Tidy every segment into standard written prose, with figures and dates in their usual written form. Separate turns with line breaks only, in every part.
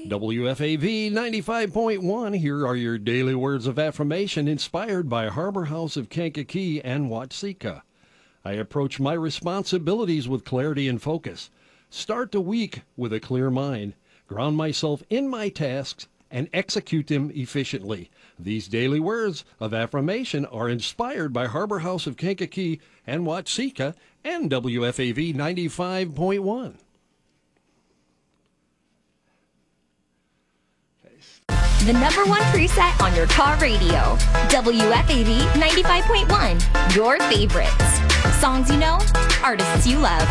WFAV 95.1, here are your daily words of affirmation inspired by Harbor House of Kankakee and Watseka. I approach my responsibilities with clarity and focus. Start the week with a clear mind. Ground myself in my tasks and execute them efficiently. These daily words of affirmation are inspired by Harbor House of Kankakee and Watseka and WFAV 95.1.
The number one preset on your car radio. WFAV 95.1. Your favorites. Songs you know, artists you love.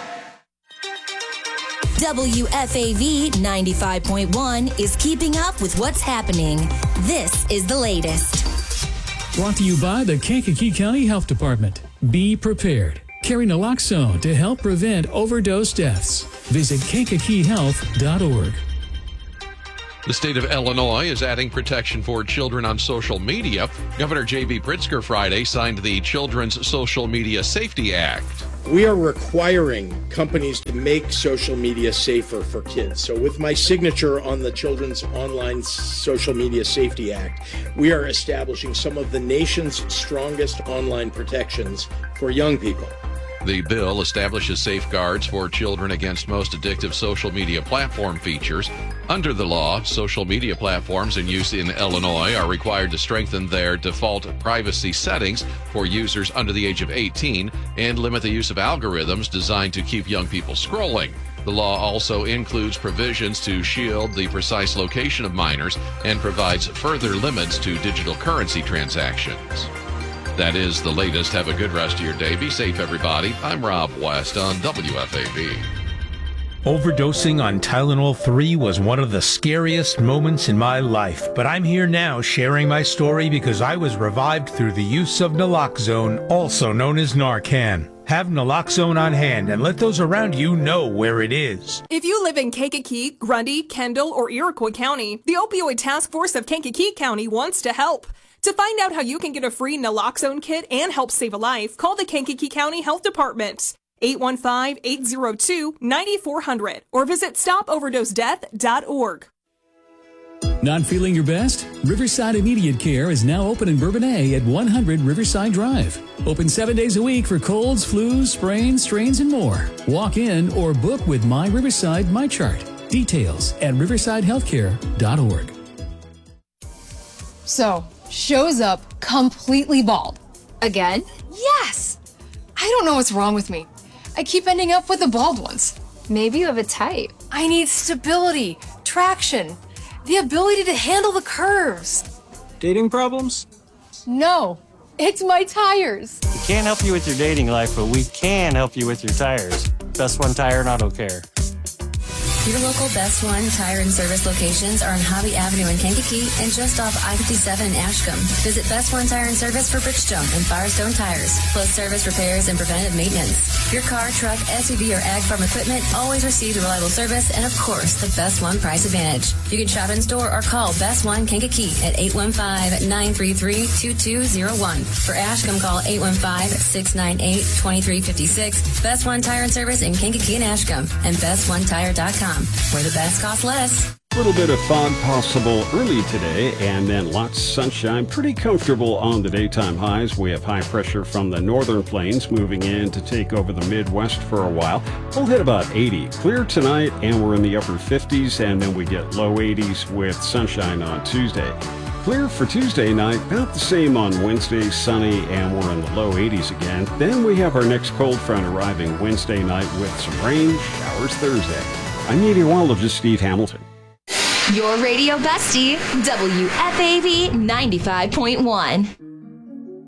WFAV 95.1 is keeping up with what's happening. This is the latest.
Brought to you by the Kankakee County Health Department. Be prepared. Carry naloxone to help prevent overdose deaths. Visit kankakeehealth.org.
The state of Illinois is adding protection for children on social media. Governor J.B. Pritzker Friday signed the Children's Social Media Safety Act.
We are requiring companies to make social media safer for kids. So with my signature on the Children's Online Social Media Safety Act, we are establishing some of the nation's strongest online protections for young people.
The bill establishes safeguards for children against most addictive social media platform features. Under the law, social media platforms in use in Illinois are required to strengthen their default privacy settings for users under the age of 18 and limit the use of algorithms designed to keep young people scrolling. The law also includes provisions to shield the precise location of minors and provides further limits to digital currency transactions. That is the latest. Have a good rest of your day. Be safe, everybody. I'm Rob West on WFAV.
Overdosing on Tylenol 3 was one of the scariest moments in my life, but I'm here now sharing my story because I was revived through the use of naloxone, also known as Narcan. Have naloxone on hand and let those around you know where it is.
If you live in Kankakee, Grundy, Kendall, or Iroquois County, the Opioid Task Force of Kankakee County wants to help. To find out how you can get a free naloxone kit and help save a life, call the Kankakee County Health Department, 815-802-9400, or visit stopoverdosedeath.org.
Not feeling your best? Riverside Immediate Care is now open in Bourbonnais at 100 Riverside Drive. Open 7 days a week for colds, flus, sprains, strains, and more. Walk in or book with My Riverside MyChart. Details at riversidehealthcare.org.
So, shows up completely bald. Again? Yes! I don't know what's wrong with me. I keep ending up with the bald ones. Maybe you have a type. I need stability, traction, the ability to handle the curves.
Dating problems?
No, it's my tires.
We can't help you with your dating life, but we can help you with your tires. Best One Tire and Auto Care.
Your local Best One Tire and Service locations are on Hobby Avenue in Kankakee and just off I-57 in Ashcombe. Visit Best One Tire and Service for Bridgestone and Firestone tires, plus service repairs and preventive maintenance. Your car, truck, SUV, or ag farm equipment always receives reliable service and, of course, the Best One price advantage. You can shop in store or call Best One Kankakee at 815-933-2201. For Ashcombe, call 815-698-2356. Best One Tire and Service in Kankakee and Ashcombe and bestonetire.com. Where the best costs less.
A little bit of fog possible early today, and then lots of sunshine. Pretty comfortable on the daytime highs. We have high pressure from the northern plains moving in to take over the Midwest for a while. We'll hit about 80. Clear tonight, and we're in the upper 50s, and then we get low 80s with sunshine on Tuesday. Clear for Tuesday night, about the same on Wednesday, sunny, and we're in the low 80s again. Then we have our next cold front arriving Wednesday night with some rain, showers Thursday. I'm meteorologist Steve Hamilton.
Your radio bestie, WFAV 95.1.